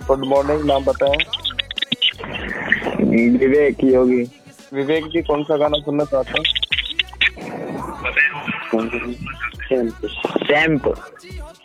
Good morning, नाम बताएं। विवेक की होगी। विवेक जी, कौन सा गाना सुनना चाहते हैं? शैम्प।